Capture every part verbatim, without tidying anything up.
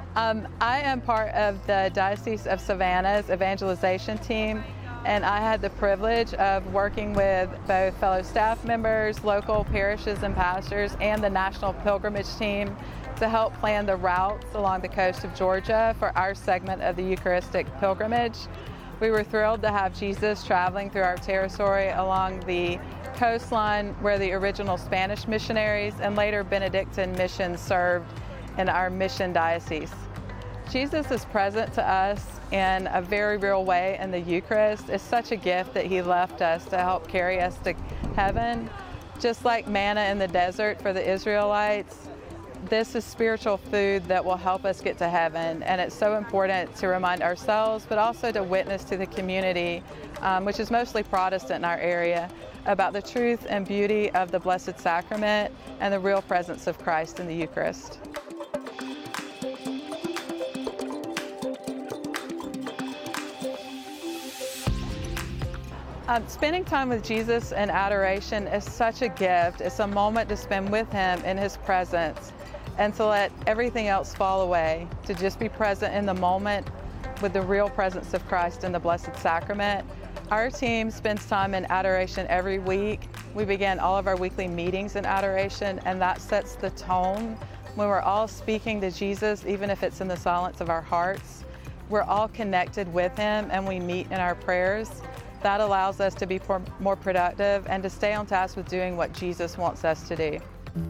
Um, I am part of the Diocese of Savannah's evangelization team, and I had the privilege of working with both fellow staff members, local parishes and pastors, and the National Pilgrimage Team to help plan the routes along the coast of Georgia for our segment of the Eucharistic pilgrimage. We were thrilled to have Jesus traveling through our territory along the coastline where the original Spanish missionaries and later Benedictine missions served in our mission diocese. Jesus is present to us in a very real way in the Eucharist. It's such a gift that he left us to help carry us to heaven. Just like manna in the desert for the Israelites, this is spiritual food that will help us get to heaven, and it's so important to remind ourselves, but also to witness to the community, um, which is mostly Protestant in our area, about the truth and beauty of the Blessed Sacrament and the real presence of Christ in the Eucharist. Um, spending time with Jesus in adoration is such a gift. It's a moment to spend with him in his presence and to let everything else fall away, to just be present in the moment with the real presence of Christ in the Blessed Sacrament. Our team spends time in adoration every week. We begin all of our weekly meetings in adoration, and that sets the tone when we're all speaking to Jesus, even if it's in the silence of our hearts. We're all connected with him and we meet in our prayers. That allows us to be more productive and to stay on task with doing what Jesus wants us to do.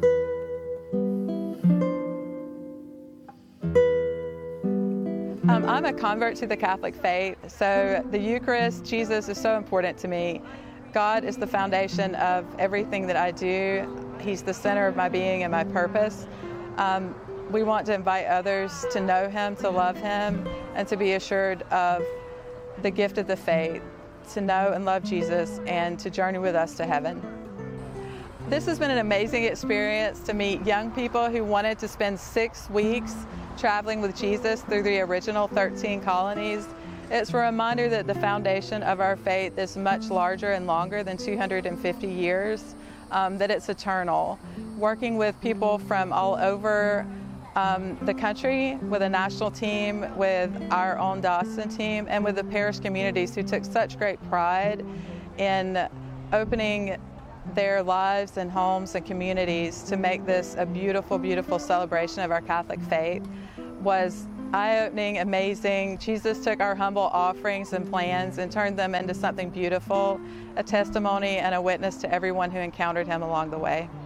Um, I'm a convert to the Catholic faith, so the Eucharist, Jesus is so important to me. God is the foundation of everything that I do. He's the center of my being and my purpose. Um, we want to invite others to know him, to love him, and to be assured of the gift of the faith, to know and love Jesus and to journey with us to heaven. This has been an amazing experience to meet young people who wanted to spend six weeks traveling with Jesus through the original thirteen colonies. It's a reminder that the foundation of our faith is much larger and longer than two hundred fifty years, um, that it's eternal. Working with people from all over Um, the country, with a national team, with our own Dawson team, and with the parish communities who took such great pride in opening their lives and homes and communities to make this a beautiful, beautiful celebration of our Catholic faith, was eye-opening, amazing. Jesus took our humble offerings and plans and turned them into something beautiful, a testimony and a witness to everyone who encountered him along the way.